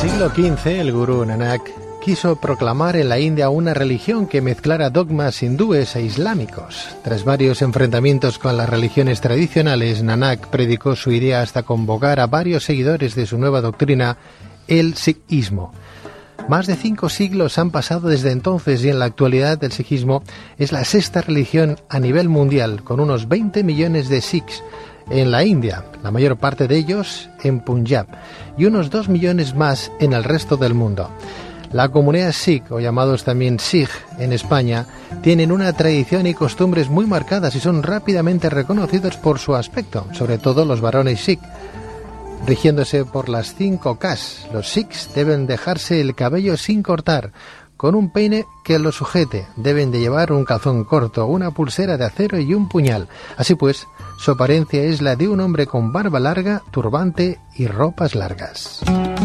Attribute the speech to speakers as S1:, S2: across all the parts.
S1: Siglo XV, el gurú Nanak quiso proclamar en la India una religión que mezclara dogmas hindúes e islámicos. Tras varios enfrentamientos con las religiones tradicionales, Nanak predicó su idea hasta convocar a varios seguidores de su nueva doctrina, el sikhismo. Más de 5 siglos han pasado desde entonces y en la actualidad el sikhismo es la sexta religión a nivel mundial, con unos 20 millones de sikhs en la India, la mayor parte de ellos en Punjab, y unos 2 millones más en el resto del mundo. La comunidad sikh, o llamados también Sikh en España, tienen una tradición y costumbres muy marcadas y son rápidamente reconocidos por su aspecto, sobre todo los varones sikh. Rigiéndose por las 5 Ks, los sikhs deben dejarse el cabello sin cortar, con un peine que lo sujete. Deben de llevar un calzón corto, una pulsera de acero y un puñal. Así pues, su apariencia es la de un hombre con barba larga, turbante y ropas largas.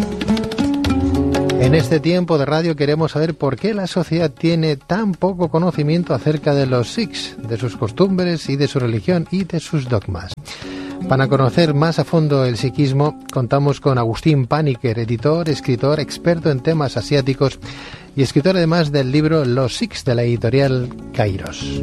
S1: En este tiempo de radio queremos saber por qué la sociedad tiene tan poco conocimiento acerca de los sikhs, de sus costumbres y de su religión y de sus dogmas. Para conocer más a fondo el sikhismo, contamos con Agustín Paniker, editor, escritor, experto en temas asiáticos y escritor además del libro Los Sikhs de la editorial Kairos.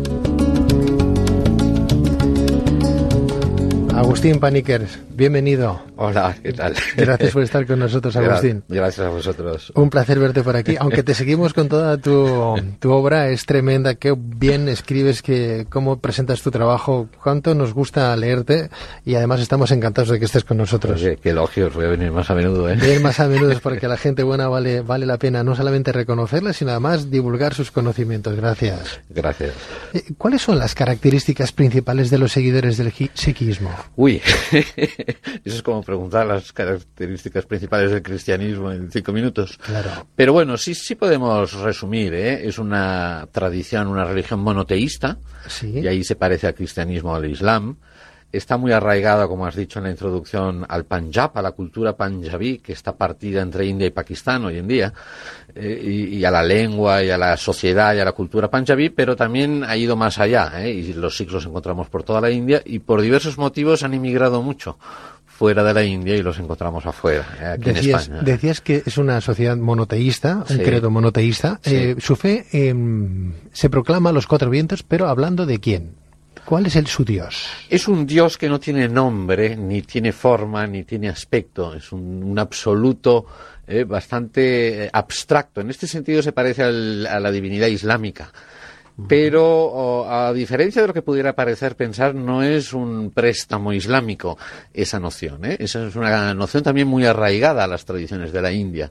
S1: Agustín Paniker, bienvenido.
S2: Hola, ¿qué tal?
S1: Gracias por estar con nosotros, Agustín.
S2: Gracias a vosotros.
S1: Un placer verte por aquí. Aunque te seguimos con toda tu obra, es tremenda. Qué bien escribes, cómo presentas tu trabajo. Cuánto nos gusta leerte y además estamos encantados de que estés con nosotros.
S2: Oye, qué elogios, voy a venir más a menudo, ¿eh?
S1: Venir más a menudo es porque la gente buena vale la pena no solamente reconocerla, sino además divulgar sus conocimientos. Gracias.
S2: Gracias.
S1: ¿Cuáles son las características principales de los seguidores del sikhismo?
S2: Uy, eso es como preguntar las características principales del cristianismo en 5 minutos.
S1: Claro.
S2: Pero bueno, sí podemos resumir, ¿eh? Es una tradición, una religión monoteísta,
S1: Sí.
S2: Y ahí se parece al cristianismo o al islam. Está muy arraigada, como has dicho en la introducción, al Punjab, a la cultura panjabí, que está partida entre India y Pakistán hoy en día, y a la lengua, y a la sociedad, y a la cultura panjabí, pero también ha ido más allá, y los sikhs los encontramos por toda la India, y por diversos motivos han emigrado mucho fuera de la India y los encontramos afuera, aquí en España.
S1: Decías que es una sociedad monoteísta, un
S2: Sí.
S1: credo monoteísta.
S2: Sí.
S1: Su fe se proclama a los 4 vientos, pero hablando de quién. ¿Cuál es su Dios?
S2: Es un Dios que no tiene nombre, ni tiene forma, ni tiene aspecto. Es un absoluto bastante abstracto. En este sentido se parece a la divinidad islámica. Pero, a diferencia de lo que pudiera parecer pensar, no es un préstamo islámico esa noción, ¿eh? Esa es una noción también muy arraigada a las tradiciones de la India.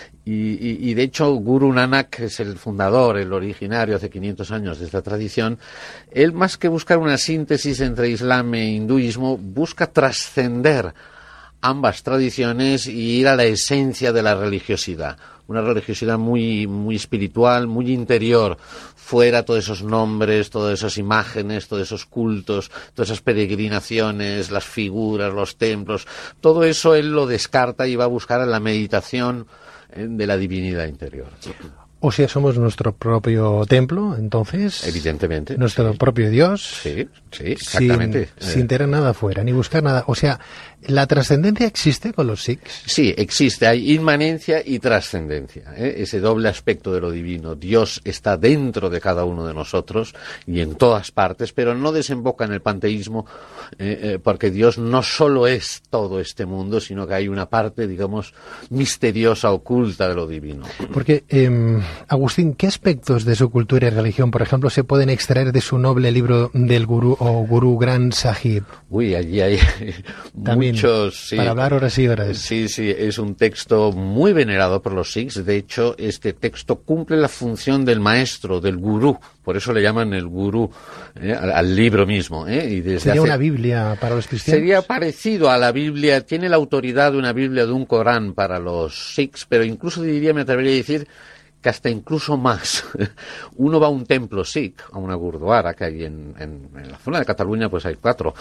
S2: Y de hecho, Guru Nanak, que es el fundador, el originario hace 500 años de esta tradición, él más que buscar una síntesis entre islam e hinduismo, busca trascender ambas tradiciones y ir a la esencia de la religiosidad. Una religiosidad muy, muy espiritual, muy interior, fuera todos esos nombres, todas esas imágenes, todos esos cultos, todas esas peregrinaciones, las figuras, los templos, todo eso él lo descarta y va a buscar la meditación de la divinidad interior.
S1: O sea, somos nuestro propio templo, entonces.
S2: Evidentemente.
S1: Nuestro propio Dios.
S2: Sí, exactamente.
S1: Sin tener nada fuera, ni buscar nada. O sea, ¿la trascendencia existe con los sikhs?
S2: Sí, existe. Hay inmanencia y trascendencia, ese doble aspecto de lo divino. Dios está dentro de cada uno de nosotros y en todas partes, pero no desemboca en el panteísmo, porque Dios no solo es todo este mundo, sino que hay una parte, digamos, misteriosa, oculta de lo divino.
S1: Porque, Agustín, ¿qué aspectos de su cultura y religión, por ejemplo, se pueden extraer de su noble libro del Gurú o Guru Granth Sahib?
S2: Uy, allí hay
S1: También,
S2: muchos... Sí.
S1: Para hablar horas y horas.
S2: Sí, es un texto muy venerado por los sikhs. De hecho, este texto cumple la función del maestro, del gurú. Por eso le llaman el gurú al libro mismo. Y desde
S1: ¿Sería una Biblia para los cristianos?
S2: Sería parecido a la Biblia. Tiene la autoridad de una Biblia, de un Corán para los sikhs, pero incluso me atrevería a decir que hasta incluso más. Uno va a un templo sikh, a una gurdwara que hay en la zona de Cataluña, pues hay 4,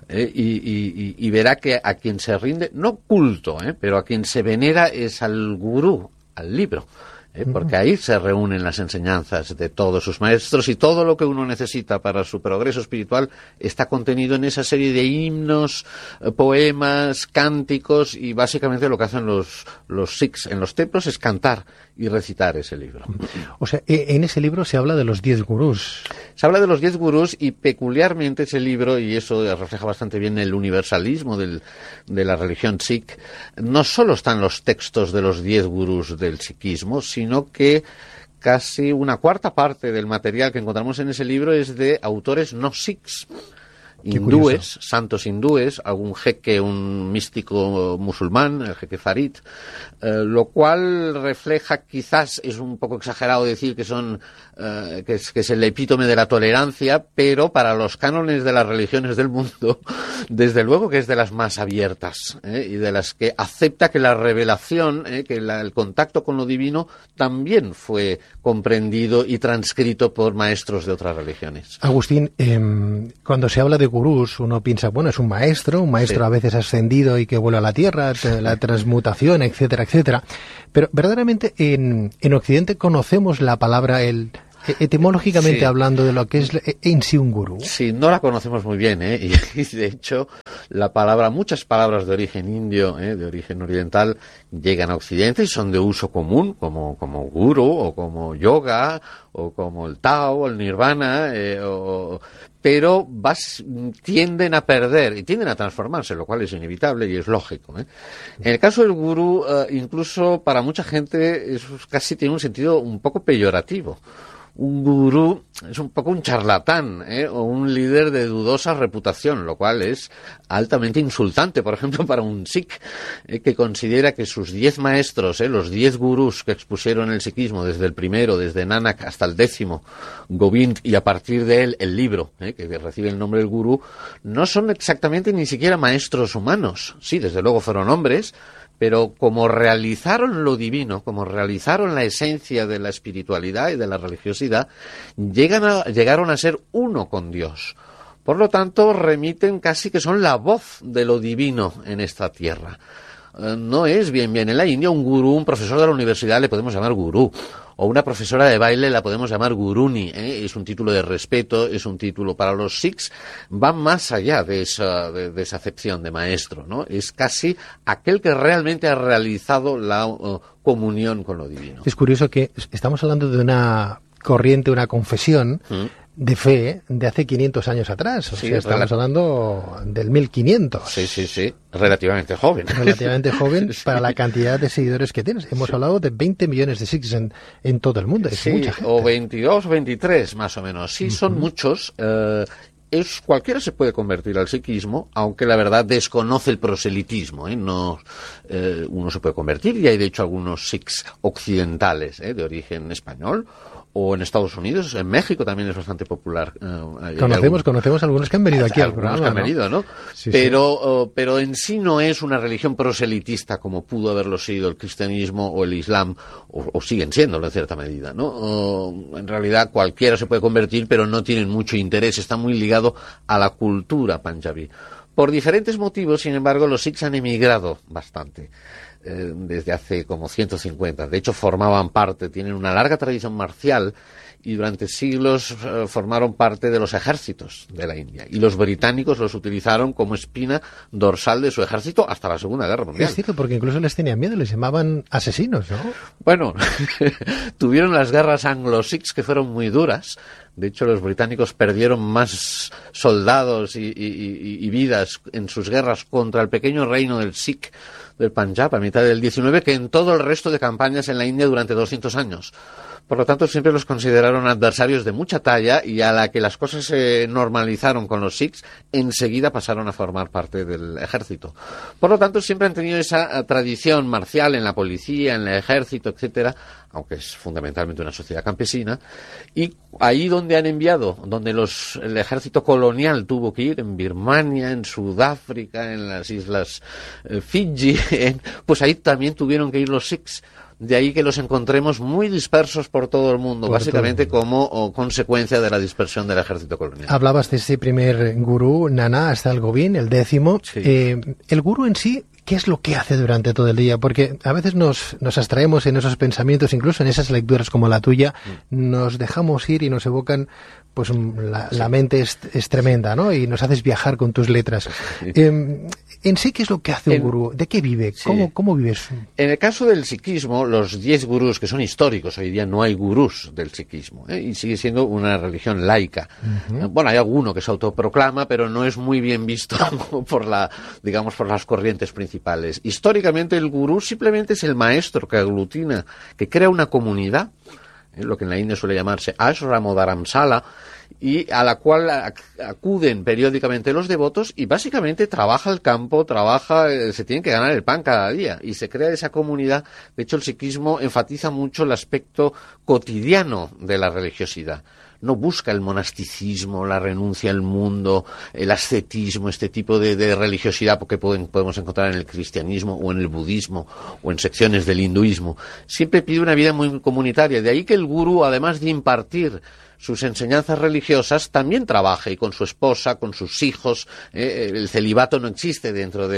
S2: y verá que a quien se rinde, no culto, pero a quien se venera es al gurú, al libro. porque ahí se reúnen las enseñanzas de todos sus maestros y todo lo que uno necesita para su progreso espiritual está contenido en esa serie de himnos, poemas, cánticos, y básicamente lo que hacen los Sikhs en los templos es cantar y recitar ese libro.
S1: O sea, en ese libro se habla de los 10 gurús.
S2: Se habla de los 10 gurús y peculiarmente ese libro, y eso refleja bastante bien el universalismo de la religión sikh, no solo están los textos de los 10 gurús del sikhismo, sino que casi una cuarta parte del material que encontramos en ese libro es de autores no sikhs. Hindúes, santos hindúes, algún jeque, un místico musulmán, el jeque Farid, lo cual refleja, quizás es un poco exagerado decir que son que es el epítome de la tolerancia, pero para los cánones de las religiones del mundo, desde luego que es de las más abiertas, y de las que acepta que la revelación, que el contacto con lo divino también fue comprendido y transcrito por maestros de otras religiones.
S1: Agustín, cuando se habla de gurús, uno piensa, bueno, es un maestro sí, a veces ascendido y que vuelve a la tierra, la transmutación, etcétera, etcétera. Pero verdaderamente en Occidente conocemos la palabra, etimológicamente sí, hablando de lo que es en sí un gurú.
S2: Sí, no la conocemos muy bien, y de hecho muchas palabras de origen indio, de origen oriental, llegan a Occidente y son de uso común, como guru, o como yoga, o como el Tao, o el Nirvana, pero tienden a perder y tienden a transformarse, lo cual es inevitable y es lógico. En el caso del gurú, incluso para mucha gente, eso casi tiene un sentido un poco peyorativo. Un gurú es un poco un charlatán, o un líder de dudosa reputación, lo cual es altamente insultante, por ejemplo, para un sikh, que considera que sus 10 maestros, los 10 gurús que expusieron el sikhismo, desde el primero, desde Nanak hasta el 10º, Gobind, y a partir de él el libro, que recibe el nombre del gurú, no son exactamente ni siquiera maestros humanos. Sí, desde luego fueron hombres, pero como realizaron lo divino, como realizaron la esencia de la espiritualidad y de la religiosidad, llegaron a ser uno con Dios. Por lo tanto, remiten casi que son la voz de lo divino en esta tierra. No es bien en la India un gurú, un profesor de la universidad le podemos llamar gurú, o una profesora de baile la podemos llamar guruni, es un título de respeto, es un título para los sikhs, va más allá de esa acepción de maestro, ¿no? Es casi aquel que realmente ha realizado la comunión con lo divino.
S1: Es curioso que estamos hablando de una corriente, una confesión de fe de hace 500 años atrás. O sea, estamos hablando del 1500.
S2: Sí. Relativamente joven.
S1: Relativamente joven para la cantidad de seguidores que tienes. Hemos hablado de 20 millones de sikhs en todo el mundo. Es mucha gente.
S2: O 22 o 23 más o menos. Sí, son muchos. Cualquiera se puede convertir al sikhismo, aunque la verdad desconoce el proselitismo, uno se puede convertir, y hay de hecho algunos sikhs occidentales, de origen español, o en Estados Unidos, en México también es bastante popular.
S1: Conocemos algunos que han venido aquí al programa,
S2: que han venido, ¿no? Sí, pero en sí no es una religión proselitista como pudo haberlo sido el cristianismo o el islam, o siguen siéndolo en cierta medida, ¿no? En realidad cualquiera se puede convertir, pero no tienen mucho interés, está muy ligado a la cultura panjabí. Por diferentes motivos, sin embargo, los sikhs han emigrado bastante. Desde hace como 150. De hecho, formaban parte, tienen una larga tradición marcial y durante siglos formaron parte de los ejércitos de la India. Y los británicos los utilizaron como espina dorsal de su ejército hasta la Segunda Guerra Mundial.
S1: Es cierto, porque incluso les tenían miedo, les llamaban asesinos, ¿no?
S2: Bueno, tuvieron las guerras anglo-sikhs que fueron muy duras. De hecho, los británicos perdieron más soldados y vidas en sus guerras contra el pequeño reino del Sikh, del Panjab, a mitad del 19, que en todo el resto de campañas en la India durante 200 años. Por lo tanto, siempre los consideraron adversarios de mucha talla, y a la que las cosas se normalizaron con los sikhs, enseguida pasaron a formar parte del ejército. Por lo tanto, siempre han tenido esa tradición marcial en la policía, en el ejército, etcétera, aunque es fundamentalmente una sociedad campesina, y ahí donde han enviado, donde el ejército colonial tuvo que ir, en Birmania, en Sudáfrica, en las islas Fiji, pues ahí también tuvieron que ir los sikhs. De ahí que los encontremos muy dispersos por todo el mundo, básicamente como consecuencia de la dispersión del ejército colonial.
S1: Hablabas de ese primer gurú, Nana, hasta el Gobind, el 10º. Sí. El gurú en sí, ¿qué es lo que hace durante todo el día? Porque a veces nos abstraemos en esos pensamientos, incluso en esas lecturas como la tuya, nos dejamos ir y nos evocan, pues la mente es tremenda, ¿no? Y nos haces viajar con tus letras. En sí, ¿qué es lo que hace un gurú? ¿De qué vive? ¿Cómo vives?
S2: En el caso del sikhismo, los 10 gurús, que son históricos, hoy día no hay gurús del sikhismo, y sigue siendo una religión laica. Bueno, hay alguno que se autoproclama, pero no es muy bien visto por las corrientes principales. Históricamente, el gurú simplemente es el maestro que aglutina, que crea una comunidad, lo que en la India suele llamarse ashram o dharamsala, y a la cual acuden periódicamente los devotos, y básicamente trabaja el campo, se tienen que ganar el pan cada día, y se crea esa comunidad. De hecho, el sikhismo enfatiza mucho el aspecto cotidiano de la religiosidad. No busca el monasticismo, la renuncia al mundo, el ascetismo, este tipo de religiosidad que podemos encontrar en el cristianismo o en el budismo o en secciones del hinduismo. Siempre pide una vida muy comunitaria. De ahí que el gurú, además de impartir sus enseñanzas religiosas, también trabaja, y con su esposa, con sus hijos. El celibato no existe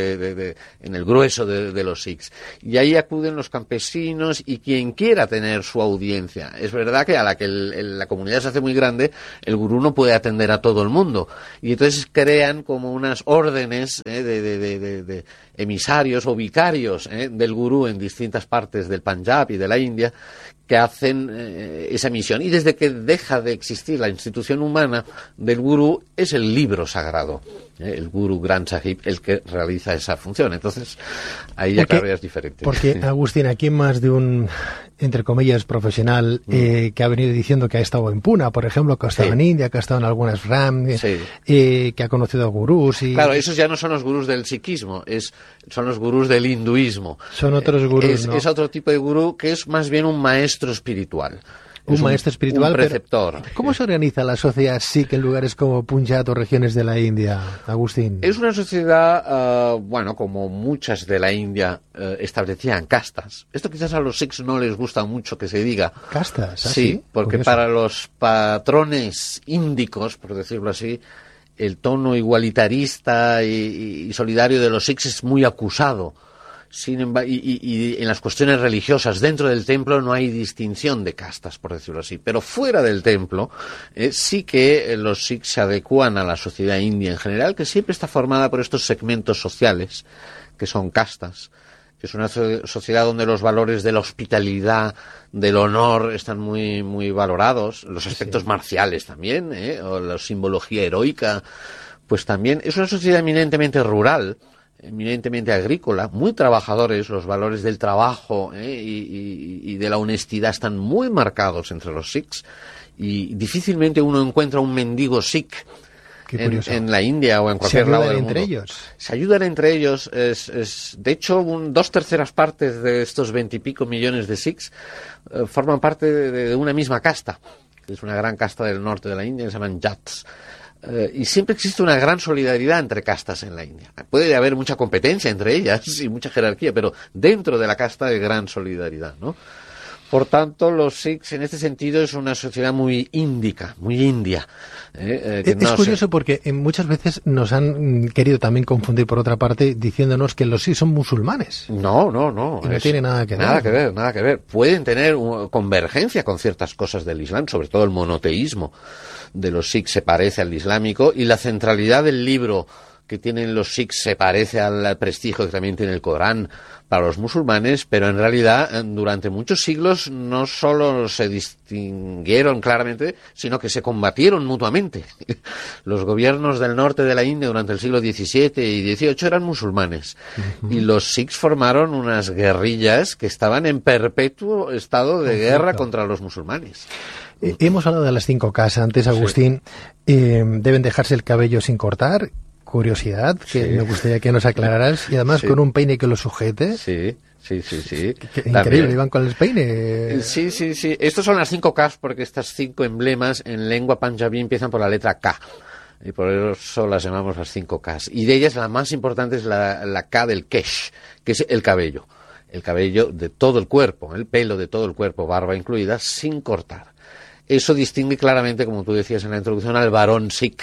S2: en el grueso de los sikhs. Y ahí acuden los campesinos y quien quiera tener su audiencia. Es verdad que a la que la comunidad se hace muy grande, el gurú no puede atender a todo el mundo. Y entonces crean como unas órdenes de emisarios o vicarios del gurú en distintas partes del Punjab y de la India, que hacen esa misión. Y desde que deja de existir la institución humana del gurú, es el libro sagrado, el Guru Granth Sahib, el que realiza esa función. Entonces, ahí ya claro, es diferente.
S1: Porque, Agustín, aquí más de un, entre comillas, profesional que ha venido diciendo que ha estado en Pune, por ejemplo, que ha estado en India, que ha estado en algunas RAM, que ha conocido a gurús.
S2: Claro, esos ya no son los gurús del sikhismo, son los gurús del hinduismo.
S1: Son otros gurús, ¿no?
S2: Es otro tipo de gurú que es más bien un maestro espiritual.
S1: Un maestro espiritual,
S2: un preceptor.
S1: ¿Cómo se organiza la sociedad Sikh en lugares como Punjab o regiones de la India, Agustín?
S2: Es una sociedad, como muchas de la India, establecida en castas. Esto quizás a los Sikhs no les gusta mucho que se diga.
S1: ¿Castas?
S2: Sí, porque curioso. Para los patrones índicos, por decirlo así, el tono igualitarista y solidario de los Sikhs es muy acusado. Sin embargo, y en las cuestiones religiosas, dentro del templo no hay distinción de castas, por decirlo así. Pero fuera del templo, sí que los Sikhs se adecúan a la sociedad india en general, que siempre está formada por estos segmentos sociales, que son castas. Es una sociedad donde los valores de la hospitalidad, del honor, están muy, muy valorados. Los aspectos marciales también, o la simbología heroica, pues también. Es una sociedad eminentemente rural, eminentemente agrícola, muy trabajadores. Los valores del trabajo y de la honestidad están muy marcados entre los Sikhs, y difícilmente uno encuentra un mendigo Sikh en la India o en cualquier lado del mundo. ¿Se ayudan entre ellos? Se ayudan entre ellos. De hecho, 2/3 partes de estos 20 y pico millones de Sikhs forman parte de una misma casta, que es una gran casta del norte de la India, que se llaman Jats. Y siempre existe una gran solidaridad entre castas en la India. Puede haber mucha competencia entre ellas y mucha jerarquía, pero dentro de la casta hay gran solidaridad, ¿no? Por tanto, los Sikhs en este sentido es una sociedad muy índica, muy india.
S1: Es curioso porque muchas veces nos han querido también confundir, por otra parte, diciéndonos que los Sikhs son musulmanes.
S2: No.
S1: Y no tiene nada que ver.
S2: Nada que ver. Pueden tener convergencia con ciertas cosas del Islam, sobre todo el monoteísmo de los Sikhs se parece al islámico, y la centralidad del libro que tienen los Sikhs se parece al prestigio que también tiene el Corán para los musulmanes, pero en realidad durante muchos siglos no solo se distinguieron claramente, sino que se combatieron mutuamente. Los gobiernos del norte de la India durante el siglo XVII y XVIII eran musulmanes, y los Sikhs formaron unas guerrillas que estaban en perpetuo estado de guerra contra los musulmanes.
S1: Hemos hablado de las 5 Ks antes, Agustín. Sí. Deben dejarse el cabello sin cortar. Curiosidad, que me gustaría que nos aclararas, y además con un peine que lo sujete.
S2: Sí.
S1: Increíble, iban con el peine.
S2: Sí. Estos son las 5 Ks, porque estas 5 emblemas en lengua panjabí empiezan por la letra K, y por eso las llamamos las 5 Ks. Y de ellas la más importante es la K del Kesh, que es el cabello. El cabello de todo el cuerpo, el pelo de todo el cuerpo, barba incluida, sin cortar. Eso distingue claramente, como tú decías en la introducción, al varón Sikh.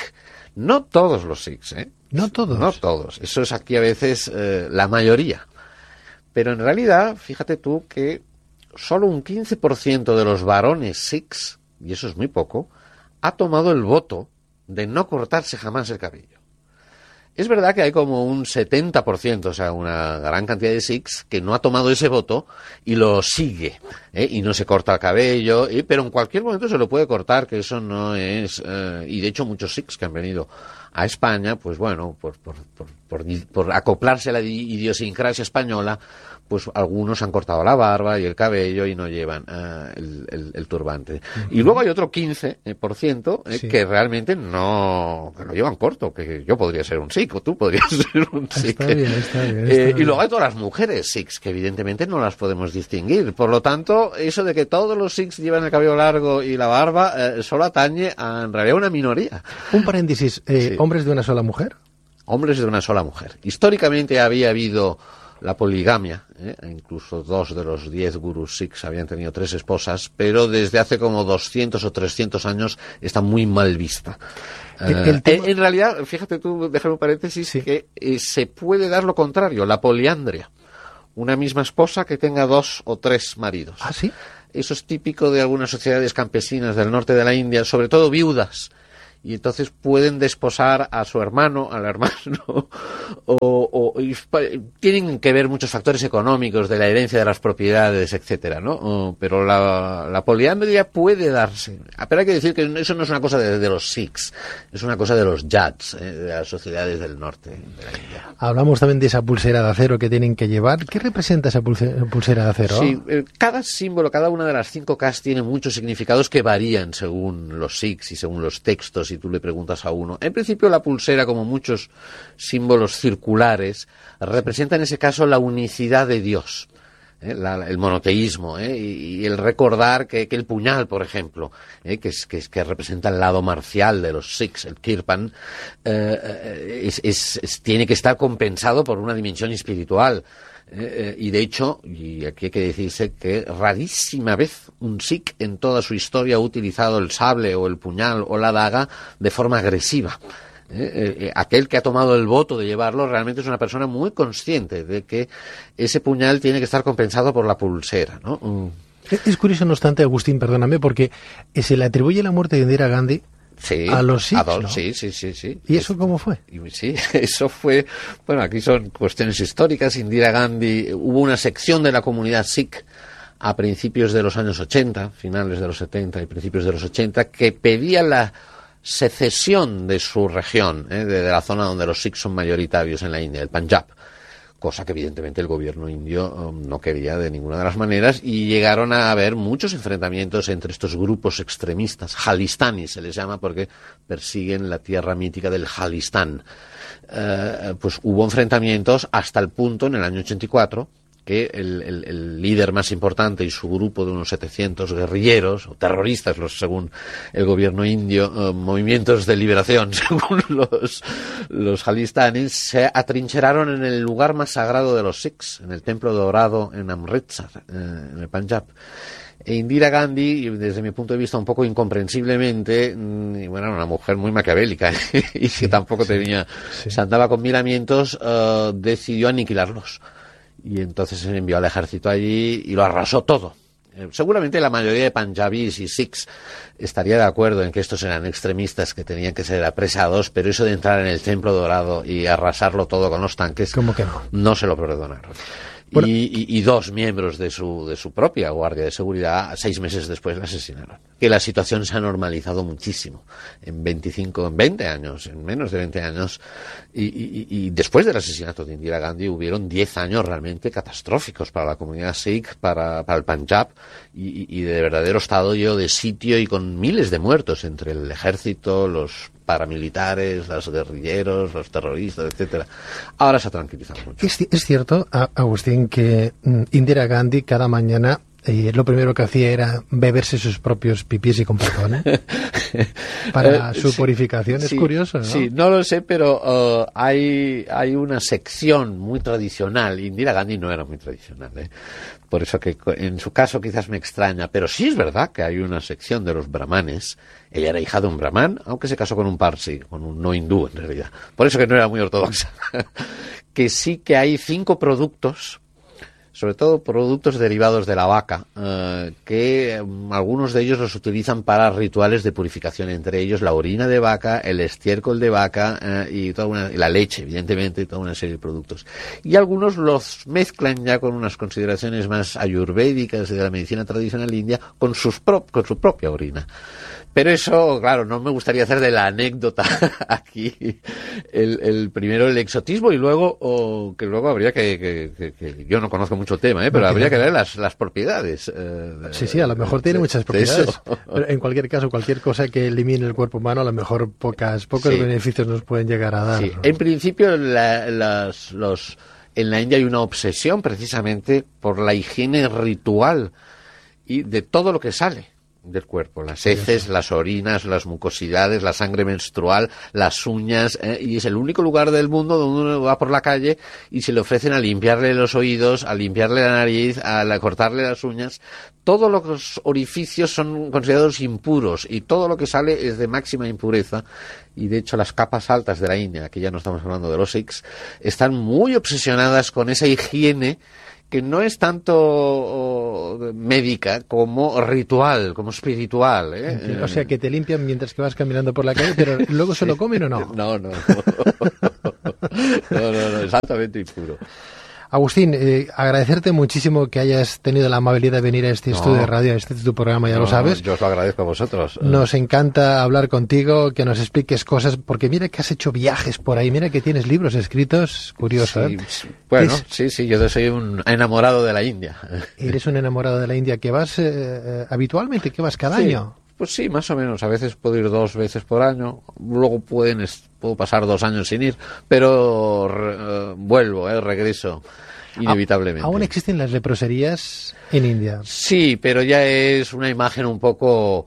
S2: No todos los Sikhs, ¿eh?
S1: No todos.
S2: No todos. Eso es aquí a veces la mayoría. Pero en realidad, fíjate tú que solo un 15% de los varones Sikhs, y eso es muy poco, ha tomado el voto de no cortarse jamás el cabello. Es verdad que hay como un 70%, o sea, una gran cantidad de Sikhs que no ha tomado ese voto y lo sigue, y no se corta el cabello, pero en cualquier momento se lo puede cortar, que eso no es... y de hecho muchos Sikhs que han venido a España, pues bueno, por acoplarse a la idiosincrasia española, pues algunos han cortado la barba y el cabello y no llevan el turbante. Y luego hay otro 15%
S1: Sí.
S2: que realmente no que lo llevan corto, que yo podría ser un Sikh, o tú podrías ser un Sikh.
S1: Está bien.
S2: Y luego hay todas las mujeres Sikhs, que evidentemente no las podemos distinguir. Por lo tanto, eso de que todos los Sikhs llevan el cabello largo y la barba, solo atañe a, en realidad, una minoría.
S1: Un paréntesis,
S2: Sí.
S1: ¿hombres de una sola mujer?
S2: Hombres de una sola mujer. Históricamente había habido la poligamia, incluso 2 de los 10 gurús Sikhs habían tenido 3 esposas, pero desde hace como 200 o 300 años está muy mal vista. En realidad, fíjate tú, déjame un paréntesis,
S1: Sí.
S2: que se puede dar lo contrario, la poliandria. Una misma esposa que tenga 2 o 3 maridos.
S1: ¿Ah, sí?
S2: Eso es típico de algunas sociedades campesinas del norte de la India, sobre todo viudas. Y entonces pueden desposar a su hermano, al hermano, tienen que ver muchos factores económicos de la herencia de las propiedades, etcétera, ¿no? Pero la poliandria puede darse. Pero hay que decir que eso no es una cosa de los Sikhs, es una cosa de los Jats, de las sociedades del norte de la India.
S1: Hablamos también de esa pulsera de acero que tienen que llevar. ¿Qué representa esa pulsera de acero?
S2: Sí, cada símbolo, cada una de las 5 Ks tiene muchos significados que varían según los Sikhs y según los textos, si tú le preguntas a uno. En principio, la pulsera, como muchos símbolos circulares, representa en ese caso la unicidad de Dios, el monoteísmo, y el recordar que el puñal, por ejemplo, que representa el lado marcial de los Sikhs, el kirpan, tiene que estar compensado por una dimensión espiritual. Y de hecho, y aquí hay que decirse que rarísima vez un Sikh en toda su historia ha utilizado el sable o el puñal o la daga de forma agresiva. Aquel que ha tomado el voto de llevarlo realmente es una persona muy consciente de que ese puñal tiene que estar compensado por la pulsera, ¿no?
S1: Es curioso, no obstante, Agustín, perdóname, porque se le atribuye la muerte de Indira Gandhi
S2: Sí,
S1: a los Sikhs, ¿no?
S2: Sí.
S1: ¿Y eso cómo fue?
S2: Sí, eso fue... Bueno, aquí son cuestiones históricas. Indira Gandhi, hubo una sección de la comunidad Sikh a principios de los años 80, finales de los 70 y principios de los 80, que pedía la secesión de su región, de la zona donde los Sikhs son mayoritarios en la India, el Punjab. Cosa que evidentemente el gobierno indio no quería de ninguna de las maneras, y llegaron a haber muchos enfrentamientos entre estos grupos extremistas, jalistanis se les llama porque persiguen la tierra mítica del Jalistán. Pues hubo enfrentamientos hasta el punto en el año 84 que el líder más importante y su grupo de unos 700 guerrilleros o terroristas, según el gobierno indio, movimientos de liberación según los jalistanis, se atrincheraron en el lugar más sagrado de los Sikhs, en el templo dorado en Amritsar, en el Punjab. E Indira Gandhi, desde mi punto de vista un poco incomprensiblemente, y bueno, era una mujer muy maquiavélica y que tampoco tenía, se andaba con miramientos, decidió aniquilarlos. Y entonces se envió al ejército allí y lo arrasó todo. Seguramente la mayoría de punjabis y sikhs estaría de acuerdo en que estos eran extremistas que tenían que ser apresados, pero eso de entrar en el templo dorado y arrasarlo todo con los tanques,
S1: ¿Cómo que no?
S2: No se lo perdonaron. Bueno, y 2 miembros de su propia guardia de seguridad 6 meses después la asesinaron. Que la situación se ha normalizado muchísimo en 20 años, en menos de 20 años, y después del asesinato de Indira Gandhi hubieron 10 años realmente catastróficos para la comunidad Sikh, para el Punjab, y de verdadero estado lleno de sitio y con miles de muertos entre el ejército, los paramilitares, los guerrilleros, los terroristas, etcétera. Ahora se ha tranquilizado mucho.
S1: Es cierto, Agustín, que Indira Gandhi cada mañana lo primero que hacía era beberse sus propios pipís y compotones para su purificación. Es curioso, ¿no?
S2: Sí, no lo sé, pero hay una sección muy tradicional. Indira Gandhi no era muy tradicional, ¿eh? Por eso que en su caso quizás me extraña, pero sí es verdad que hay una sección de los brahmanes. Ella era hija de un brahman, aunque se casó con un parsi, con un no hindú en realidad. Por eso que no era muy ortodoxa. Que sí que hay 5 productos, sobre todo productos derivados de la vaca, que algunos de ellos los utilizan para rituales de purificación, entre ellos la orina de vaca, el estiércol de vaca y la leche, evidentemente, y toda una serie de productos. Y algunos los mezclan ya con unas consideraciones más ayurvédicas de la medicina tradicional india con su propia orina. Pero eso, claro, no me gustaría hacer de la anécdota aquí primero el exotismo y luego que luego habría que yo no conozco mucho el tema, pero habría que ver las propiedades.
S1: Sí, a lo mejor tiene muchas propiedades. Pero en cualquier caso, cualquier cosa que elimine el cuerpo humano, a lo mejor pocos beneficios nos pueden llegar a dar.
S2: Sí.
S1: ¿No?
S2: En principio, en la India hay una obsesión precisamente por la higiene ritual y de todo lo que sale del cuerpo, las heces, las orinas, las mucosidades, la sangre menstrual, las uñas, y es el único lugar del mundo donde uno va por la calle y se le ofrecen a limpiarle los oídos, a limpiarle la nariz, a cortarle las uñas. Todos los orificios son considerados impuros y todo lo que sale es de máxima impureza, y de hecho las capas altas de la India, aquí ya no estamos hablando de los Sikhs, están muy obsesionadas con esa higiene que no es tanto médica como ritual, como espiritual, ¿eh?
S1: O sea, que te limpian mientras que vas caminando por la calle, pero luego se lo comen o no.
S2: No, exactamente impuro.
S1: Agustín, agradecerte muchísimo que hayas tenido la amabilidad de venir a este estudio de radio, a este tu programa, ya lo sabes.
S2: Yo os lo agradezco a vosotros.
S1: Nos encanta hablar contigo, que nos expliques cosas, porque mira que has hecho viajes por ahí, mira que tienes libros escritos, curioso.
S2: Sí, bueno, sí, yo soy un enamorado de la India.
S1: Eres un enamorado de la India, que vas habitualmente, que vas cada año.
S2: Pues sí, más o menos. A veces puedo ir 2 veces por año. Luego puedo pasar 2 años sin ir, pero vuelvo, regreso inevitablemente.
S1: ¿Aún existen las leproserías en India?
S2: Sí, pero ya es una imagen un poco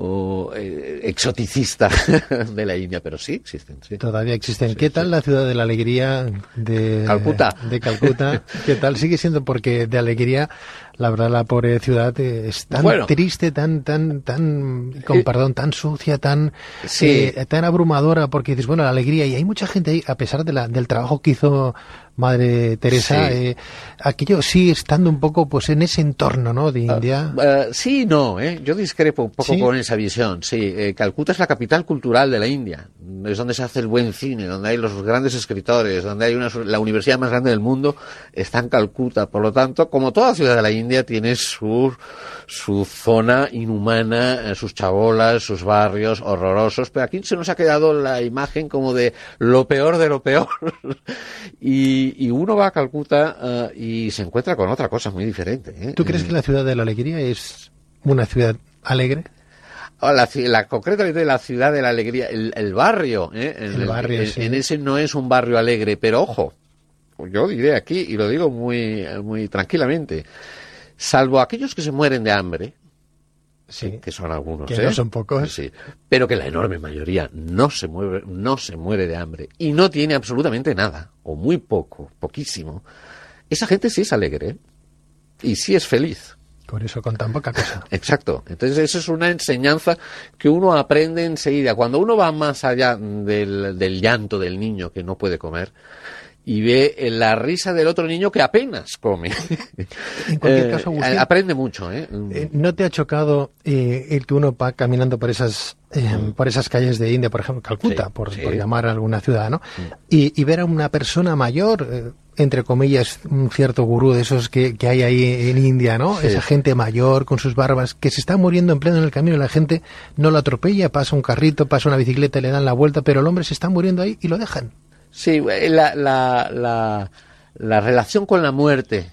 S2: exoticista de la India, pero sí existen. Sí.
S1: Todavía existen. ¿Qué tal la ciudad de la alegría de
S2: Calcuta?
S1: De Calcuta. ¿Qué tal sigue siendo? Porque de alegría, la verdad, la pobre ciudad es tan triste, tan, con perdón, tan sucia, tan abrumadora, porque dices, bueno, la alegría, y hay mucha gente ahí, a pesar del trabajo que hizo Madre Teresa, aquello sigue estando un poco pues en ese entorno, ¿no?, de India.
S2: Sí, no, yo discrepo un poco con esa visión. Sí, Calcuta es la capital cultural de la India, es donde se hace el buen cine, donde hay los grandes escritores, donde hay la universidad más grande del mundo, está en Calcuta. Por lo tanto, como toda ciudad de la India, tiene su zona inhumana, sus chabolas, sus barrios horrorosos, pero aquí se nos ha quedado la imagen como de lo peor de lo peor. Y uno va a Calcuta y se encuentra con otra cosa muy diferente.
S1: ¿Tú crees que la ciudad de la alegría es una ciudad alegre?
S2: Concretamente la ciudad de la alegría, el barrio,
S1: el barrio, sí.
S2: En ese no es un barrio alegre, pero ojo, yo diré aquí, y lo digo muy, muy tranquilamente, salvo aquellos que se mueren de hambre, que son algunos,
S1: que no son pocos,
S2: sí, pero que la enorme mayoría no se muere de hambre y no tiene absolutamente nada, o muy poco, poquísimo. Esa gente sí es alegre y sí es feliz.
S1: Por eso con tan poca cosa.
S2: Exacto. Entonces eso es una enseñanza que uno aprende enseguida. Cuando uno va más allá del llanto del niño que no puede comer y ve la risa del otro niño que apenas come.
S1: En cualquier caso, Agustín,
S2: aprende mucho.
S1: ¿No te ha chocado el que uno va caminando por esas calles de India, por ejemplo, Calcuta, por llamar a alguna ciudad, ¿no? Y ver a una persona mayor, entre comillas, un cierto gurú de esos que hay ahí en India, ¿no? Sí. Esa gente mayor con sus barbas que se está muriendo en pleno en el camino y la gente no lo atropella, pasa un carrito, pasa una bicicleta, le dan la vuelta, pero el hombre se está muriendo ahí y lo dejan.
S2: Sí, la relación con la muerte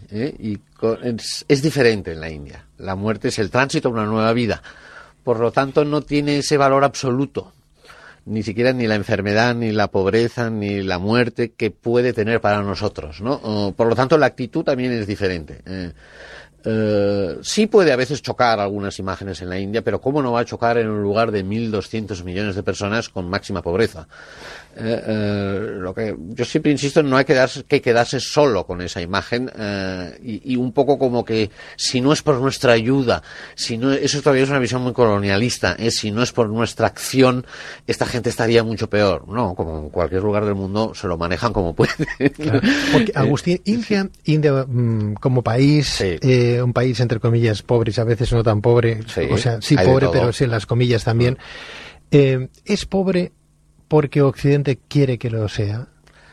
S2: es diferente en la India. La muerte es el tránsito a una nueva vida. Por lo tanto, no tiene ese valor absoluto. Ni siquiera ni la enfermedad, ni la pobreza, ni la muerte que puede tener para nosotros, ¿no? Por lo tanto, la actitud también es diferente. Sí puede a veces chocar algunas imágenes en la India, pero ¿cómo no va a chocar en un lugar de 1.200 millones de personas con máxima pobreza? Lo que yo siempre insisto, no hay que quedarse solo con esa imagen, y un poco como que si no es por nuestra ayuda, si no, eso todavía es una visión muy colonialista, si no es por nuestra acción, esta gente estaría mucho peor. No, como en cualquier lugar del mundo se lo manejan como pueden.
S1: Claro, porque Agustín, India como país, sí, un país entre comillas pobre y a veces no tan pobre, sí, o sea, sí pobre, pero sí en las comillas también, ¿es pobre porque Occidente quiere que lo sea?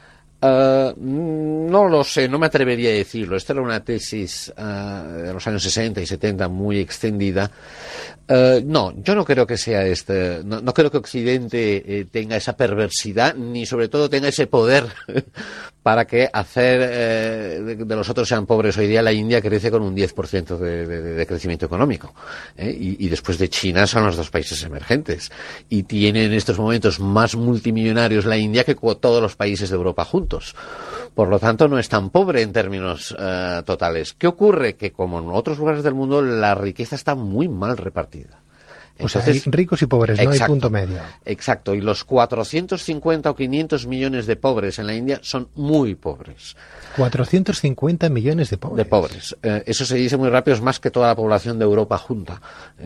S2: No lo sé, no me atrevería a decirlo. Esta era una tesis de los años 60 y 70 muy extendida. No, yo no creo que sea no creo que Occidente tenga esa perversidad, ni sobre todo tenga ese poder para que hacer de los otros sean pobres. Hoy día la India crece con un 10% de crecimiento económico, y después de China son los 2 países emergentes, y tiene en estos momentos más multimillonarios la India que todos los países de Europa juntos. Por lo tanto, no es tan pobre en términos totales. ¿Qué ocurre? Que como en otros lugares del mundo, la riqueza está muy mal repartida.
S1: Entonces, o sea, hay ricos y pobres, no hay punto medio.
S2: Exacto, y los 450 o 500 millones de pobres en la India son muy pobres.
S1: 450 millones de pobres.
S2: De pobres. Eso se dice muy rápido, es más que toda la población de Europa junta.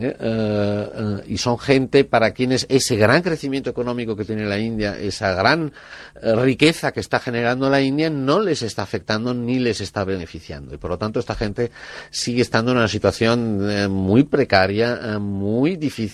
S2: Y son gente para quienes ese gran crecimiento económico que tiene la India, esa gran riqueza que está generando la India, no les está afectando ni les está beneficiando. Y por lo tanto, esta gente sigue estando en una situación muy precaria, muy difícil,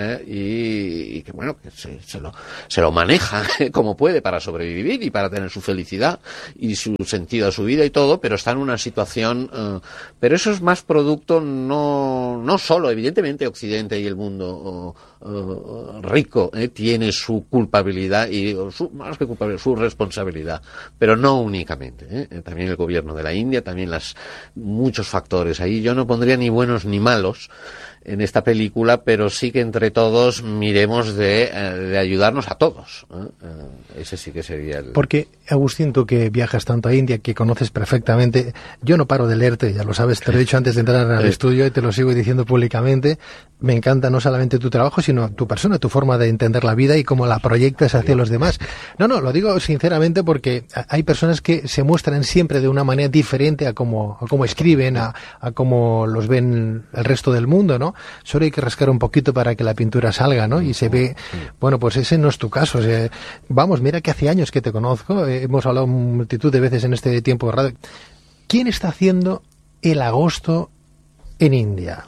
S2: y que bueno, que se lo maneja como puede para sobrevivir y para tener su felicidad y su sentido a su vida y todo, pero está en una situación, pero eso es más producto no solo, evidentemente Occidente y el mundo rico tiene su culpabilidad y más que culpabilidad, su responsabilidad, pero no únicamente, también el gobierno de la India, también muchos factores ahí. Yo no pondría ni buenos ni malos en esta película, pero sí que entre todos miremos de ayudarnos a todos. Ese sí que sería el...
S1: Porque, Agustín, tú que viajas tanto a India, que conoces perfectamente, yo no paro de leerte, ya lo sabes, te lo he dicho antes de entrar al estudio y te lo sigo diciendo públicamente. Me encanta no solamente tu trabajo, sino tu persona, tu forma de entender la vida y cómo la proyectas hacia los demás. No, lo digo sinceramente porque hay personas que se muestran siempre de una manera diferente a cómo escriben, a cómo los ven el resto del mundo, ¿no? Solo hay que rascar un poquito para que la pintura salga, ¿no? Y se ve, bueno, pues ese no es tu caso. O sea, vamos, mira que hace años que te conozco, hemos hablado multitud de veces en este tiempo de radio. ¿Quién está haciendo el agosto en India?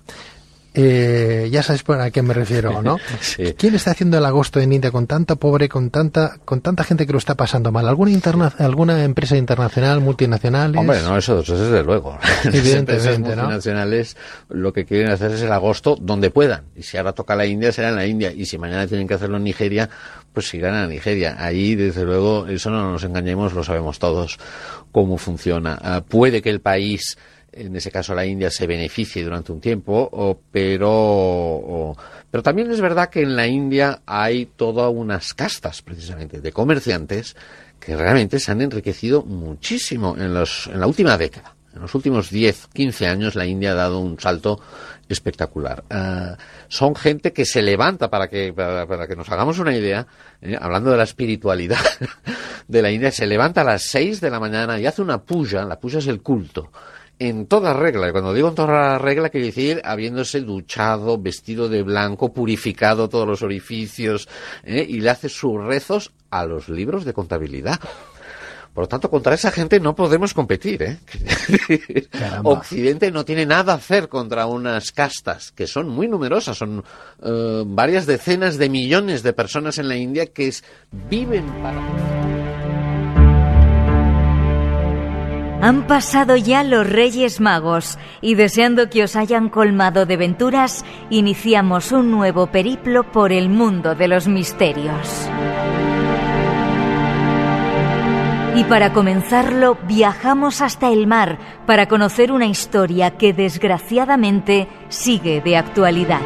S1: Ya sabes a qué me refiero, ¿no?
S2: Sí.
S1: ¿Quién está haciendo el agosto en India con tanta pobre, con tanta gente que lo está pasando mal? ¿Alguna empresa internacional, multinacional?
S2: Hombre, no, eso desde luego. Las empresas multinacionales, ¿no? Lo que quieren hacer es el agosto donde puedan. Y si ahora toca la India, será en la India. Y si mañana tienen que hacerlo en Nigeria, pues irán a Nigeria. Ahí, desde luego, eso no nos engañemos, lo sabemos todos cómo funciona. Puede que el país, en ese caso la India, se beneficie durante un tiempo, pero también es verdad que en la India hay todas unas castas, precisamente, de comerciantes que realmente se han enriquecido muchísimo en la última década. En los últimos 10, 15 años la India ha dado un salto espectacular. Son gente que se levanta, para que nos hagamos una idea, hablando de la espiritualidad de la India, se levanta a las 6 de la mañana y hace una puja. La puja es el culto, en toda regla. Y cuando digo en toda regla, quiere decir habiéndose duchado, vestido de blanco, purificado todos los orificios, y le hace sus rezos a los libros de contabilidad. Por lo tanto, contra esa gente no podemos competir, Occidente no tiene nada a hacer contra unas castas que son muy numerosas, son varias decenas de millones de personas en la India que viven para...
S3: Han pasado ya los Reyes Magos y deseando que os hayan colmado de venturas, iniciamos un nuevo periplo por el mundo de los misterios. Y para comenzarlo, viajamos hasta el mar para conocer una historia que desgraciadamente sigue de actualidad.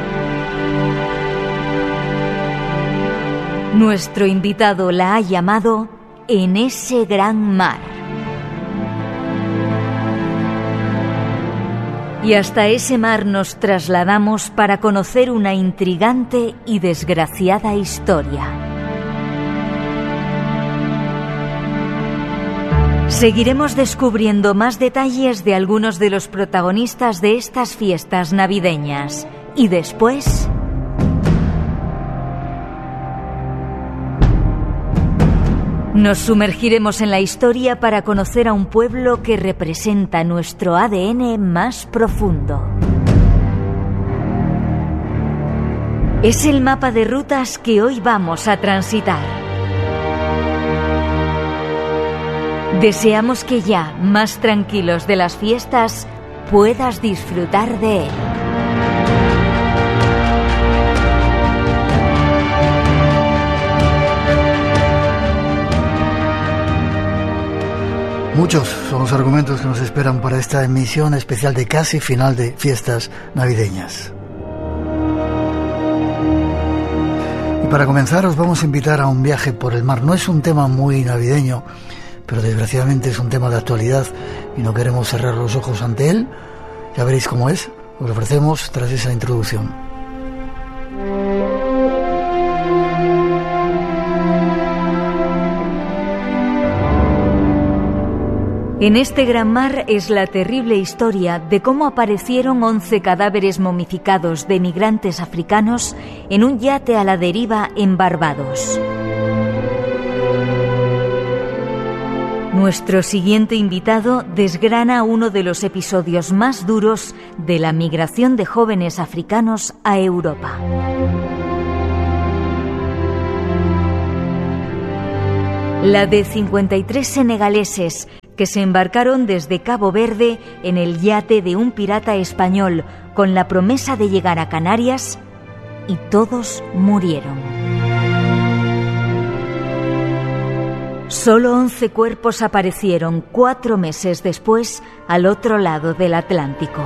S3: Nuestro invitado la ha llamado En ese gran mar. Y hasta ese mar nos trasladamos para conocer una intrigante y desgraciada historia. Seguiremos descubriendo más detalles de algunos de los protagonistas de estas fiestas navideñas. Y después... nos sumergiremos en la historia para conocer a un pueblo que representa nuestro ADN más profundo. Es el mapa de rutas que hoy vamos a transitar. Deseamos que ya, más tranquilos de las fiestas, puedas disfrutar de él.
S4: Muchos son los argumentos que nos esperan para esta emisión especial de casi final de fiestas navideñas. Y para comenzar os vamos a invitar a un viaje por el mar. No es un tema muy navideño, pero desgraciadamente es un tema de actualidad y no queremos cerrar los ojos ante él. Ya veréis cómo es, os lo ofrecemos tras esa introducción.
S3: En este gran mar es la terrible historia de cómo aparecieron 11 cadáveres momificados de migrantes africanos en un yate a la deriva en Barbados. Nuestro siguiente invitado desgrana uno de los episodios más duros de la migración de jóvenes africanos a Europa. La de 53 senegaleses que se embarcaron desde Cabo Verde en el yate de un pirata español con la promesa de llegar a Canarias, y todos murieron. Solo 11 cuerpos aparecieron 4 meses después al otro lado del Atlántico.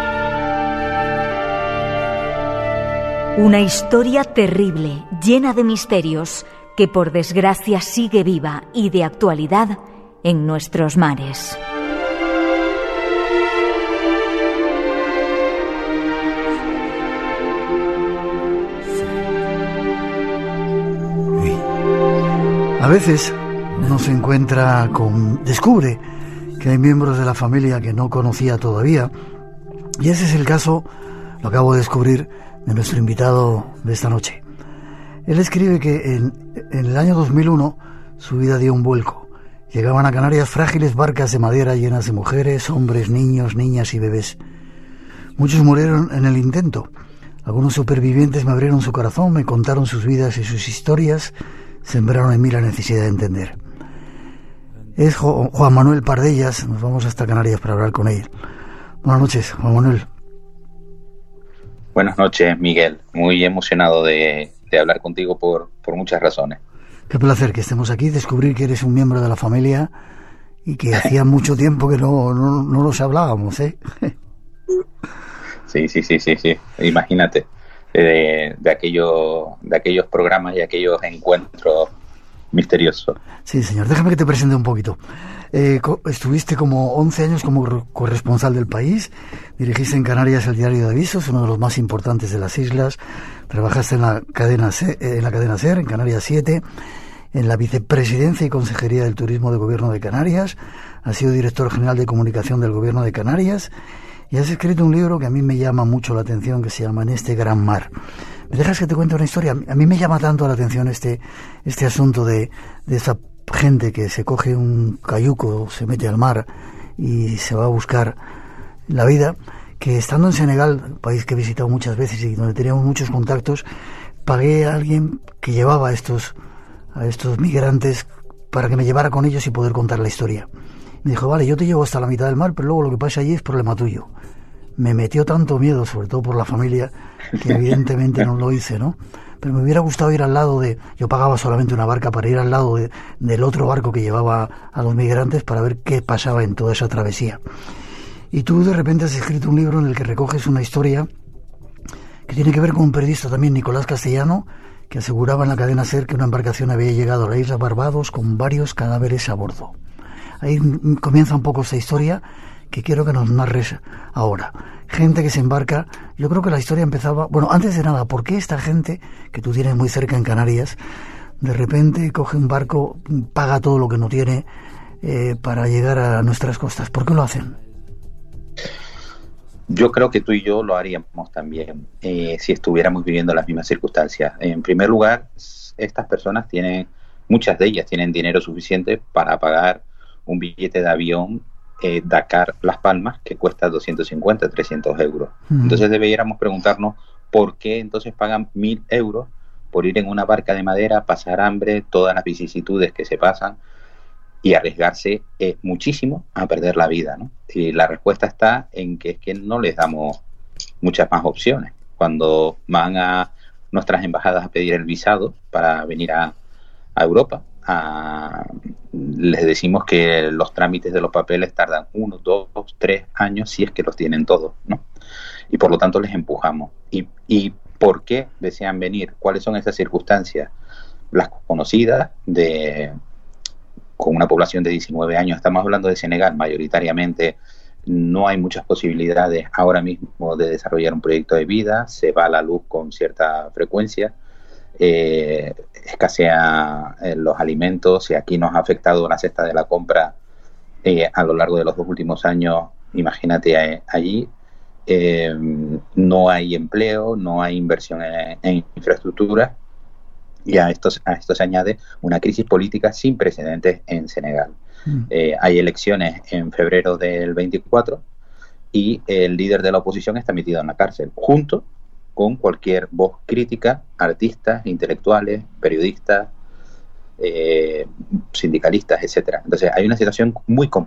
S3: Una historia terrible, llena de misterios, que por desgracia sigue viva y de actualidad en nuestros mares.
S4: A veces uno se encuentra descubre que hay miembros de la familia que no conocía todavía, y ese es el caso, lo acabo de descubrir, de nuestro invitado de esta noche. Él escribe que en el año 2001 su vida dio un vuelco. Llegaban a Canarias frágiles barcas de madera llenas de mujeres, hombres, niños, niñas y bebés. Muchos murieron en el intento. Algunos supervivientes me abrieron su corazón, me contaron sus vidas y sus historias, sembraron en mí la necesidad de entender. Es Juan Manuel Pardellas, nos vamos hasta Canarias para hablar con él. Buenas noches, Juan Manuel.
S5: Buenas noches, Miguel. Muy emocionado de hablar contigo por muchas razones.
S4: Qué placer que estemos aquí, descubrir que eres un miembro de la familia y que hacía mucho tiempo que no nos hablábamos, ¿eh?
S5: Sí. Imagínate, de aquellos programas y aquellos encuentros misteriosos.
S4: Sí, señor. Déjame que te presente un poquito. Estuviste como 11 años como corresponsal del país, dirigiste en Canarias el Diario de Avisos, uno de los más importantes de las islas, trabajaste en la cadena SER, en Canarias 7, en la Vicepresidencia y Consejería del Turismo del Gobierno de Canarias, has sido director general de comunicación del Gobierno de Canarias y has escrito un libro que a mí me llama mucho la atención, que se llama En este gran mar. ¿Me dejas que te cuente una historia? A mí me llama tanto la atención este asunto de esa gente que se coge un cayuco, se mete al mar y se va a buscar la vida, que estando en Senegal, país que he visitado muchas veces y donde teníamos muchos contactos, pagué a alguien que llevaba a estos migrantes para que me llevara con ellos y poder contar la historia. Me dijo, vale, yo te llevo hasta la mitad del mar, pero luego lo que pasa allí es problema tuyo. Me metió tanto miedo, sobre todo por la familia, que evidentemente no lo hice, ¿no? Pero me hubiera gustado ir al lado yo pagaba solamente una barca para ir al lado del otro barco que llevaba a los migrantes para ver qué pasaba en toda esa travesía. Y tú de repente has escrito un libro en el que recoges una historia que tiene que ver con un periodista también, Nicolás Castellano, que aseguraba en la cadena SER que una embarcación había llegado a la isla Barbados con varios cadáveres a bordo. Ahí comienza un poco esta historia que quiero que nos narres ahora. Gente que se embarca, yo creo que la historia empezaba... Bueno, antes de nada, ¿por qué esta gente que tú tienes muy cerca en Canarias, de repente coge un barco, paga todo lo que no tiene para llegar a nuestras costas? ¿Por qué lo hacen?
S5: Yo creo que tú y yo lo haríamos también si estuviéramos viviendo las mismas circunstancias. En primer lugar, estas personas muchas de ellas tienen dinero suficiente para pagar un billete de avión Dakar-Las Palmas que cuesta 250, 300 euros. Entonces deberíamos preguntarnos por qué entonces pagan 1.000 euros por ir en una barca de madera, pasar hambre, todas las vicisitudes que se pasan y arriesgarse muchísimo a perder la vida, ¿no? Y la respuesta está en que es que no les damos muchas más opciones. Cuando van a nuestras embajadas a pedir el visado para venir a Europa, les decimos que los trámites de los papeles tardan 1, 2, 3 años si es que los tienen todos, ¿no? Y por lo tanto les empujamos. ¿Y por qué desean venir? ¿Cuáles son esas circunstancias? Las conocidas con una población de 19 años, estamos hablando de Senegal mayoritariamente, no hay muchas posibilidades ahora mismo de desarrollar un proyecto de vida, se va la luz con cierta frecuencia, escasean los alimentos y aquí nos ha afectado la cesta de la compra a lo largo de los 2 últimos años, imagínate allí, no hay empleo, no hay inversión en infraestructura. Y a esto se añade una crisis política sin precedentes en Senegal. Hay elecciones en febrero del 24 y el líder de la oposición está metido en la cárcel, junto con cualquier voz crítica, artistas, intelectuales, periodistas, sindicalistas, etcétera. Entonces hay una situación muy complicada